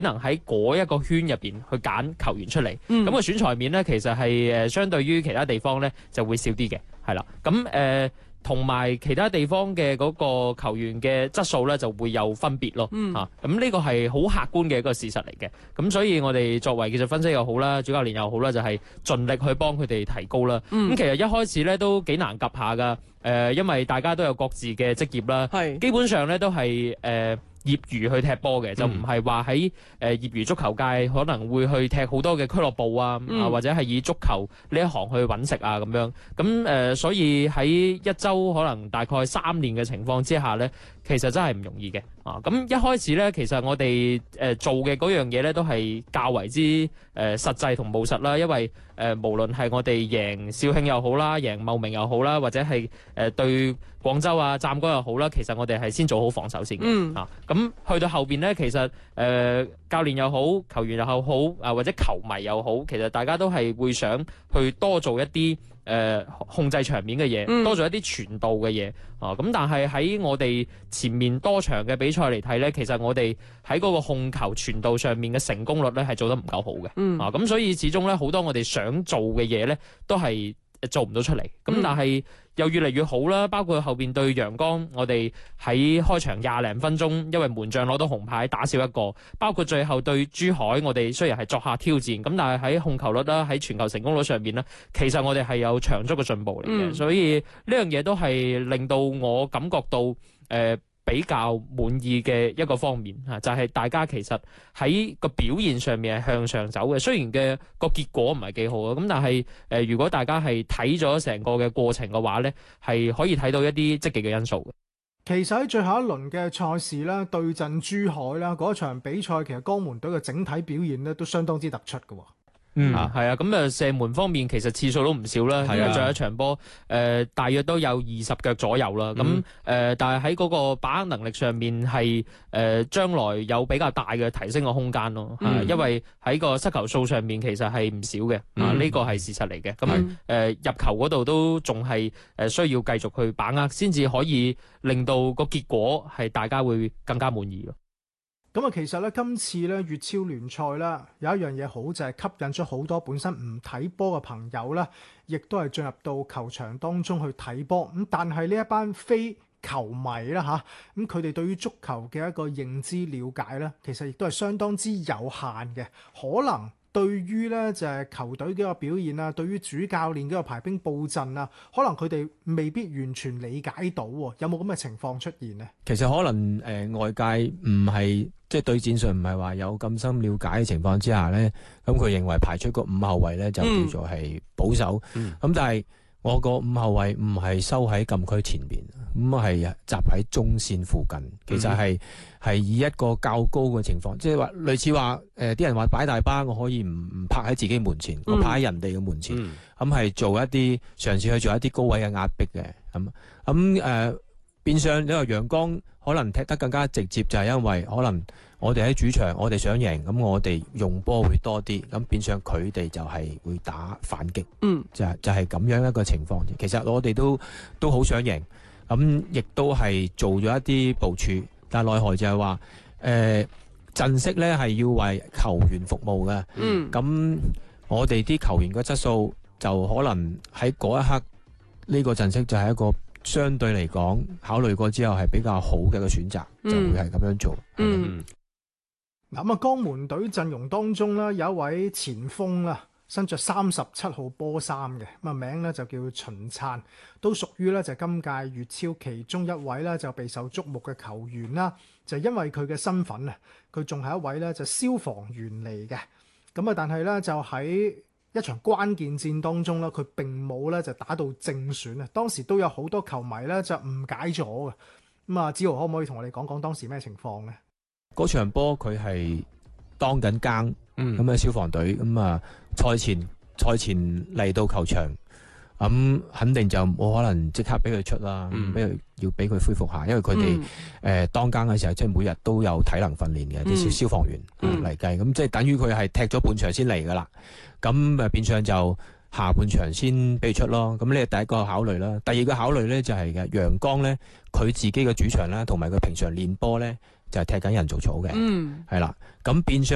能喺嗰一個圈入邊去揀球員出嚟。咁個選材面咧，其實係相對於其他地方咧就會少啲嘅，係啦。咁同埋其他地方嘅嗰個球員嘅質素咧就會有分別咯。咁呢個係好客觀嘅一個事實嚟嘅。咁所以我哋作為技術分析又好啦，主教練又好啦，就係盡力去幫佢哋提高啦。咁其實一開始咧都幾難夾下噶。因為大家都有各自嘅職業啦，基本上咧都係業餘去踢波嘅，就唔係話喺業餘足球界可能會去踢好多嘅俱樂部啊，或者係以足球呢一行去揾食啊咁樣。咁所以喺一周可能大概3年嘅情況之下咧，其實真係唔容易嘅。咁一開始咧，其實我哋做嘅嗰樣嘢咧，都係較為之實際同務實啦。因為無論係我哋贏肇慶又好啦，贏茂名又好啦，或者係對廣州啊、湛江又好啦，其實我哋係先做好防守先嘅。咁去到後邊咧，其實教練又好、球員又好，或者球迷又好，其實大家都係會想去多做一啲控制場面嘅嘢，多做一啲傳導嘅嘢。咁但係喺我哋前面多場嘅比賽嚟睇咧，其實我哋喺嗰個控球傳導上面嘅成功率咧係做得唔夠好嘅。咁所以始終咧好多我哋想做嘅嘢咧都係做唔到出嚟。咁但係又越嚟越好啦，包括後邊對陽江，我哋喺開場20零分鐘，因為門將攞到紅牌打少一個，包括最後對珠海，我哋雖然係作客挑戰，咁但係喺控球率啦、喺傳球成功率上面咧，其實我哋係有長足嘅進步嚟嘅。所以呢樣嘢都係令到我感覺到比較滿意嘅一個方面就係大家其實喺個表現上面係向上走嘅。雖然嘅個結果唔係幾好啊，咁但係如果大家係睇咗成個嘅過程嘅話咧，係可以睇到一啲積極嘅因素嘅。 其實喺最後一輪嘅賽事啦，對陣珠海啦，嗰場比賽其實江門隊嘅整體表現咧都相當之突出嘅。 係啊，咁射門方面其實次數都唔少啦，因為仲有一場波，大約都有20腳左右啦。咁但係喺嗰個把握能力上面係將來有比較大嘅提升嘅空間咯。因為喺個失球數上面其實係唔少嘅，呢個係事實嚟嘅。咁入球嗰度都仲係需要繼續去把握，先至可以令到個結果係大家會更加滿意咯。 咁啊，其實咧今次咧粵超聯賽啦，有一樣嘢好就係吸引咗好多本身唔睇波嘅朋友啦，亦都係進入到球場當中去睇波。咁但係呢一班非球迷啦嚇，咁佢哋對於足球嘅一個認知了解咧，其實亦都係相當之有限嘅，可能。對於咧就係球隊嘅一個表現啊，對於主教練嘅一個排兵布陣啊，可能佢哋未必完全理解到喎，有冇咁嘅情況出現呢？ 其實可能外界唔係即係對戰術唔係話有咁深了解嘅情況之下咧，咁佢認為排出個5後衞咧就叫做係保守，咁但係我個5後衞唔係收喺禁區前邊，咁係集喺中線附近，其實係以一個較高嘅情況，即係話類似話啲人話擺大巴，我可以唔拍喺自己門前，我拍喺人哋嘅門前，咁係做一啲嘗試去做一啲高位嘅壓迫嘅，咁變相你話陽江可能踢得更加直接，就係因為可能我哋喺主場，我哋想贏，咁我哋用波會多啲，咁變相佢哋就係會打反擊，就係咁樣一個情況。其實我哋都好想贏，咁亦都係做咗一啲部署。但係奈何就係話，陣式咧係要為球員服務嘅。咁我哋啲球員嘅質素就可能喺嗰一刻呢個陣式就係一個相對嚟講考慮過之後係比較好嘅一個選擇，就會係咁樣做。 咁江門隊陣容當中啦，有一位前鋒啦，身着37號波衫嘅，咁名咧就叫秦燦，都屬於咧就今屆粵超其中一位咧就備受矚目嘅球員啦。就因為佢嘅身份啊，佢仲係一位咧就消防員嚟嘅。咁啊，但係咧就喺一場關鍵戰當中咧，佢並冇咧就打到正選啊。當時都有好多球迷咧就誤解咗嘅。咁啊，子豪可唔可以同我哋講講當時咩情況咧？ 嗰場波佢係當緊更。咁消防隊咁啊，賽前嚟到球場，咁肯定就冇可能即刻俾佢出啦，要俾佢恢復下，因為佢哋當更嘅時候，即係每日都有體能訓練嘅啲消防員嚟計，咁即係等於佢係踢咗半場先嚟噶啦，咁變相就下半場先俾佢出咯。咁呢係第一個考慮啦。第二個考慮咧就係嘅陽江咧，佢自己嘅主場啦，同埋佢平常練波咧就係踢緊人造草嘅，係啦，咁變相。